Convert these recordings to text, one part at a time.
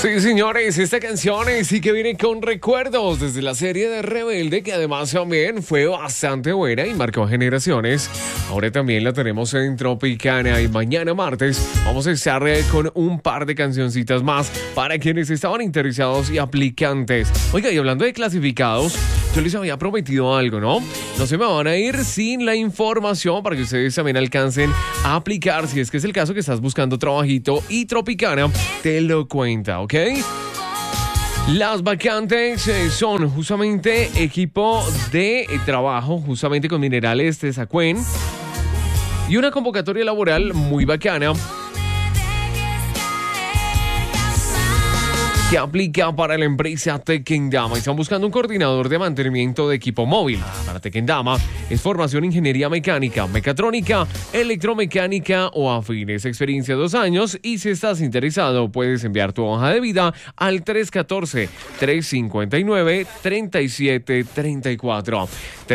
Sí, señores, esta canción sí que viene con recuerdos desde la serie de Rebelde, que además también fue bastante buena y marcó generaciones. Ahora también la tenemos en Tropicana y mañana martes vamos a estar con un par de cancioncitas más para quienes estaban interesados y aplicantes. Oiga, y hablando de clasificados, yo les había prometido algo, ¿no? No se me van a ir sin la información para que ustedes también alcancen a aplicar si es que es el caso que estás buscando trabajito y Tropicana te lo cuenta, ¿ok? Las vacantes son justamente equipo de trabajo, justamente con Minerales de Sacuen, y una convocatoria laboral muy bacana que aplica para la empresa Tequendama. Están buscando un coordinador de mantenimiento de equipo móvil. Para Tequendama es formación ingeniería mecánica, mecatrónica, electromecánica o afines. Experiencia 2 años, y si estás interesado puedes enviar tu hoja de vida al 314-359-3734.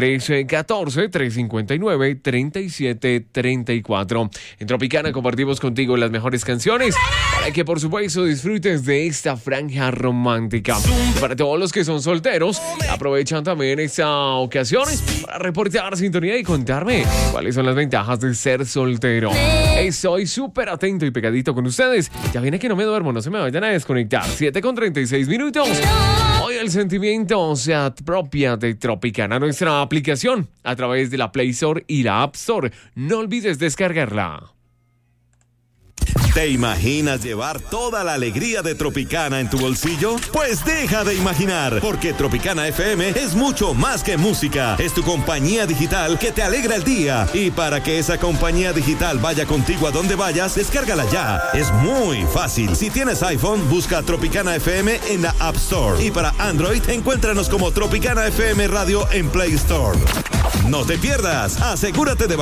314-359-3734. En Tropicana compartimos contigo las mejores canciones para que por supuesto disfrutes de esta franja romántica. Para todos los que son solteros, aprovechan también esta ocasión para reportar sintonía y contarme cuáles son las ventajas de ser soltero. Estoy súper atento y pegadito con ustedes. Ya viene que no me duermo, no se me vayan a desconectar. 7:36. Hoy el sentimiento se apropia de Tropicana, nuestra aplicación, a través de la Play Store y la App Store. No olvides descargarla. ¿Te imaginas llevar toda la alegría de Tropicana en tu bolsillo? Pues deja de imaginar, porque Tropicana FM es mucho más que música. Es tu compañía digital que te alegra el día. Y para que esa compañía digital vaya contigo a donde vayas, descárgala ya. Es muy fácil. Si tienes iPhone, busca Tropicana FM en la App Store. Y para Android, encuéntranos como Tropicana FM Radio en Play Store. No te pierdas. Asegúrate de